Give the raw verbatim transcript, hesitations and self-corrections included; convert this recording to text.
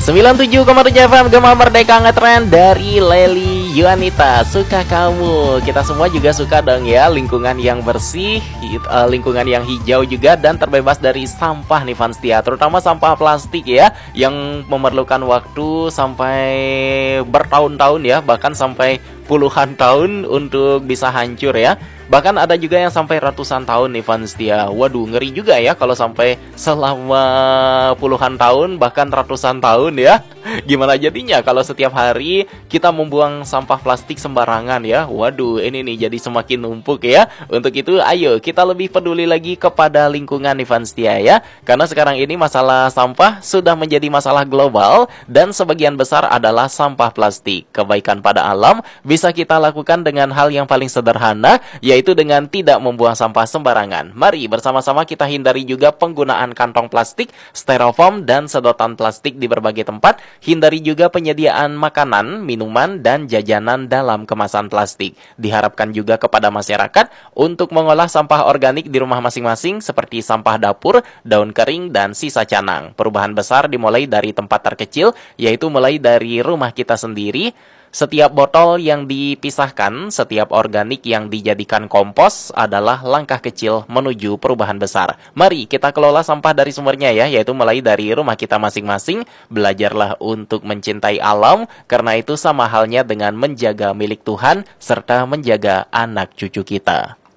sembilan puluh tujuh koma tujuh F M Gema Merdeka ngetren dari Leli Yuanita. Suka kamu. Kita semua juga suka dong ya, lingkungan yang bersih, lingkungan yang hijau juga, dan terbebas dari sampah nih Fanstia. Terutama sampah plastik ya, yang memerlukan waktu sampai bertahun-tahun ya, bahkan sampai puluhan tahun untuk bisa hancur ya. Bahkan ada juga yang sampai ratusan tahun nih Fanstia. Waduh, ngeri juga ya kalau sampai selama puluhan tahun bahkan ratusan tahun ya. Gimana jadinya kalau setiap hari kita membuang sampah plastik sembarangan ya. Waduh, ini nih jadi semakin numpuk ya. Untuk itu ayo kita lebih peduli lagi kepada lingkungan nih Fanstia ya. Karena sekarang ini masalah sampah sudah menjadi masalah global dan sebagian besar adalah sampah plastik. Kebaikan pada alam bisa kita lakukan dengan hal yang paling sederhana, yaitu dengan tidak membuang sampah sembarangan. Mari bersama-sama kita hindari juga penggunaan kantong plastik, styrofoam, dan sedotan plastik di berbagai tempat. Hindari juga penyediaan makanan, minuman, dan jajanan dalam kemasan plastik. Diharapkan juga kepada masyarakat untuk mengolah sampah organik di rumah masing-masing seperti sampah dapur, daun kering, dan sisa canang. Perubahan besar dimulai dari tempat terkecil, yaitu mulai dari rumah kita sendiri. Setiap botol yang dipisahkan, setiap organik yang dijadikan kompos adalah langkah kecil menuju perubahan besar. Mari kita kelola sampah dari sumbernya ya, yaitu mulai dari rumah kita masing-masing. Belajarlah untuk mencintai alam, karena itu sama halnya dengan menjaga milik Tuhan serta menjaga anak cucu kita.